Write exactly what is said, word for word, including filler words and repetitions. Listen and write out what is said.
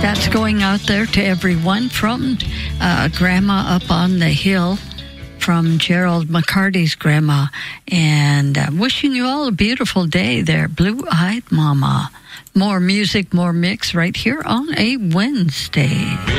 That's going out there to everyone from uh, Grandma up on the hill, from Gerald McCarty's grandma, and uh, wishing you all a beautiful day there, Blue-Eyed Mama. More music, more mix right here on a Wednesday.